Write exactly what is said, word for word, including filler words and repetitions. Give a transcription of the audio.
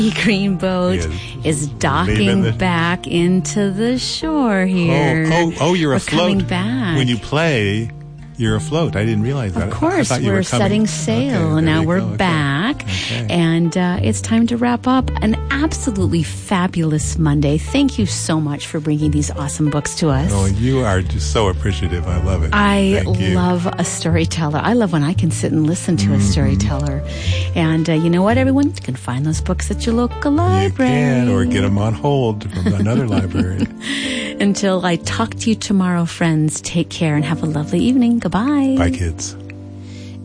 green boat is, is docking the... back into the shore here. Oh, oh, oh you're we're afloat. Coming back. When you play, you're afloat. I didn't realize that. Of course, I, I we're were setting sail, okay, and now we're go. back. Okay. And uh, it's time to wrap up an absolutely fabulous Monday. Thank you so much for bringing these awesome books to us. Oh, you are just so appreciative. I love it. I Thank love you. a storyteller. I love when I can sit and listen to mm-hmm. a storyteller. And uh, you know what, everyone? You can find those books at your local library. You can, or get them on hold from another library. Until I talk to you tomorrow, friends, take care and have a lovely evening. Goodbye. Bye, kids.